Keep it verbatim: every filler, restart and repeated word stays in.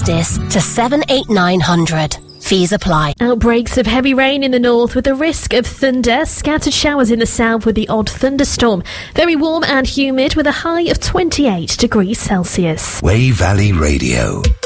this to seven eight nine hundred. Fees apply. Outbreaks of heavy rain in the north with the risk of thunder. Scattered showers in the south with the odd thunderstorm. Very warm and humid with a high of twenty-eight degrees Celsius. Way Valley Radio.